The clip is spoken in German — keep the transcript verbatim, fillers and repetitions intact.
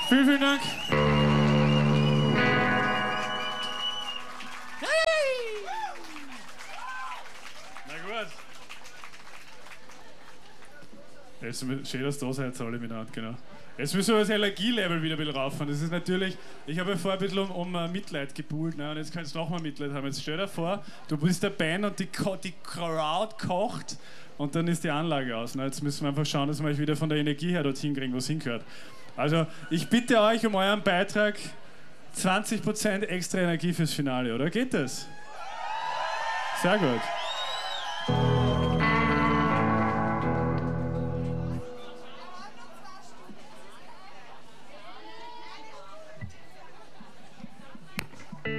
Vielen, vielen Dank. Na gut. Jetzt schön, dass du da seid, alle miteinander, genau. Jetzt müssen wir das Allergielevel wieder ein bisschen rauffahren. Das ist natürlich, ich habe ja vorher ein bisschen um, um uh, Mitleid gebuhlt, ne? Und jetzt kannst du nochmal Mitleid haben. Jetzt stell dir vor, du bist der Band und die, die Crowd kocht und dann ist die Anlage aus. Ne? Jetzt müssen wir einfach schauen, dass wir euch wieder von der Energie her dorthin kriegen, wo es hingehört. Also, ich bitte euch um euren Beitrag zwanzig Prozent extra Energie fürs Finale, oder? Geht das? Sehr gut.